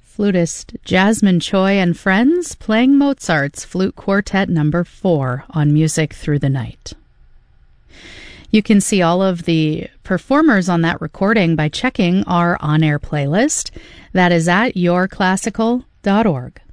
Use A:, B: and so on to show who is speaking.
A: Flutist Jasmine Choi and friends playing Mozart's Flute Quartet No. 4 on Music Through the Night. You can see all of the performers on that recording by checking our on-air playlist. That is at yourclassical.org.